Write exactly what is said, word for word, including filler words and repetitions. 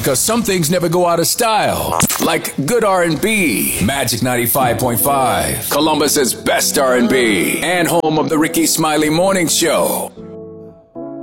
because some things never go out of style. Like good R and B. Magic ninety-five point five. Columbus's best R and B. And home of the Ricky Smiley Morning Show.